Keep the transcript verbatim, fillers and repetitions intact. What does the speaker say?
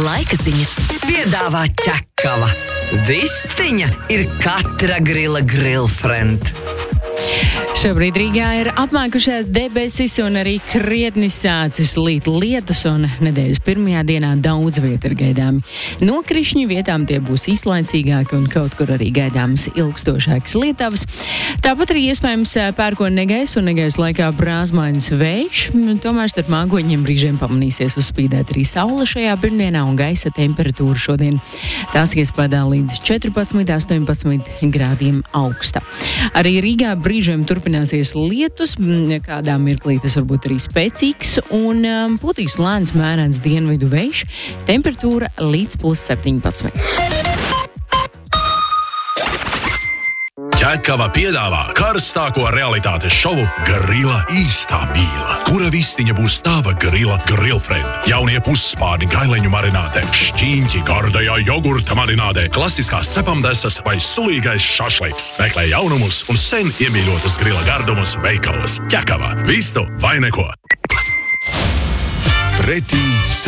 Laika ziņas piedāvā ķekava. Vistiņa ir katra grila grillfriend. Šobrīd Rīgā ir apmākušās debesis un arī krietni sācis līt lietus, un nedēļas pirmajā dienā daudz vietu ir gaidāmi nokrišņi, vietām tie būs īslaicīgāki un kaut kur arī gaidāmas ilgstošākas lietavas. Tāpat arī iespējams pērkona negaiss un negaiss laikā brāzmaiņas vējš, tomēr starp mākoņiem brīžiem pamanīsies uzspīdēt arī saule šajā pirmdienā, un gaisa temperatūra šodien tās iespēdā līdz četrpadsmit, astoņpadsmit grādiem augsta. Arī Rīgā brīžiem turpināsies lietus, kādā mirklī tas varbūt arī spēcīgs, un um, pūtīs lēns mērens dienvidu vējš, temperatūra līdz plus septiņpadsmit. Ķekava piedāvā karstāko realitātes šovu Grila īstā mīla, kura vistiņa būs tava grila grillfriend. Jaunie pusspārni gaileņu marinātē, šķīņķi gardajā jogurta marinātē, klasiskās cepamdesas vai sulīgais šašliks. Meklē jaunumus un sen iemīļotus grila gardumus veikalos. Ķekava. Vistu vai neko. Pretī